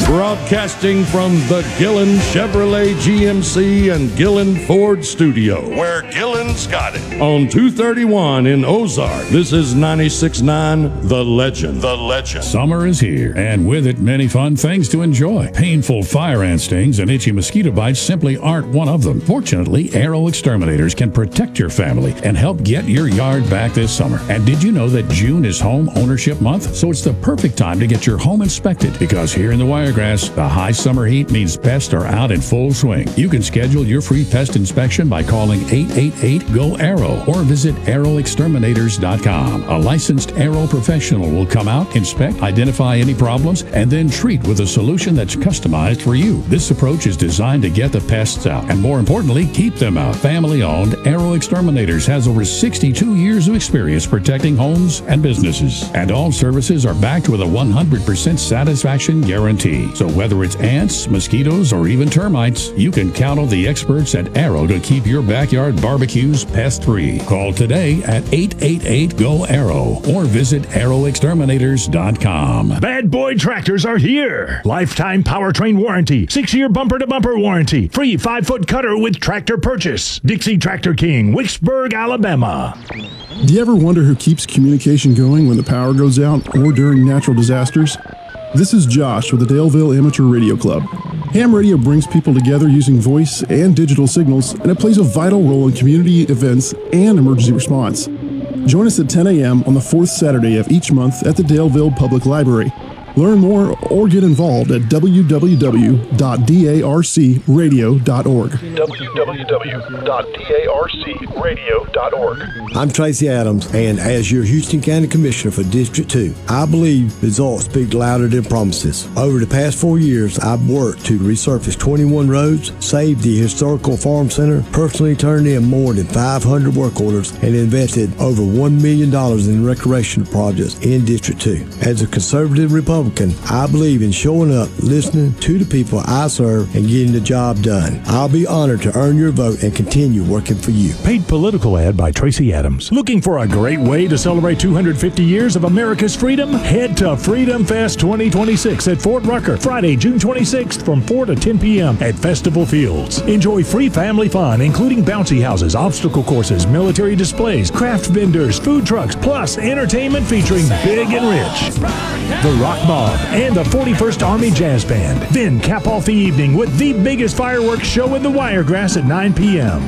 Broadcasting from the Gillen Chevrolet GMC and Gillen Ford studio, where Gillen's got it. On 231 in Ozark, this is 96.9 The Legend. The Legend. Summer is here, and with it, many fun things to enjoy. Painful fire ant stings and itchy mosquito bites simply aren't one of them. Fortunately, Arrow Exterminators can protect your family and help get your yard back this summer. And did you know that June is Home Ownership Month? So it's the perfect time to get your home inspected, because here in the Wiregrass, the high summer heat means pests are out in full swing. You can schedule your free pest inspection by calling 888-GO-ARROW or visit arrowexterminators.com. A licensed Arrow professional will come out, inspect, identify any problems, and then treat with a solution that's customized for you. This approach is designed to get the pests out and, more importantly, keep them out. Family-owned, Arrow Exterminators has over 62 years of experience protecting homes and businesses. And all services are backed with a 100% satisfaction guarantee. So whether it's ants, mosquitoes, or even termites, you can count on the experts at Arrow to keep your backyard barbecues pest-free. Call today at 888-GO-ARROW or visit arrowexterminators.com. Bad Boy Tractors are here. Lifetime powertrain warranty, 6-year bumper-to-bumper warranty, free 5-foot cutter with tractor purchase. Dixie Tractor King, Wicksburg, Alabama. Do you ever wonder who keeps communication going when the power goes out or during natural disasters? This is Josh with the Daleville Amateur Radio Club. Ham radio brings people together using voice and digital signals, and it plays a vital role in community events and emergency response. Join us at 10 a.m. on the fourth Saturday of each month at the Daleville Public Library. Learn more or get involved at www.darcradio.org. www.darcradio.org. I'm Tracy Adams, and as your Houston County Commissioner for District 2, I believe results speak louder than promises. Over the past 4 years, I've worked to resurface 21 roads, saved the historical farm center, personally turned in more than 500 work orders, and invested over $1 million in recreation projects in District 2. As a conservative Republican, I believe in showing up, listening to the people I serve, and getting the job done. I'll be honored to earn your vote and continue working for you. Paid political ad by Tracy Adams. Looking for a great way to celebrate 250 years of America's freedom? Head to Freedom Fest 2026 at Fort Rucker, Friday, June 26th from 4 to 10 p.m. at Festival Fields. Enjoy free family fun, including bouncy houses, obstacle courses, military displays, craft vendors, food trucks, plus entertainment featuring Big and Rich, the Rock Mob, and the 41st Army Jazz Band. Then cap off the evening with the biggest fireworks show in the Wiregrass at 9 p.m.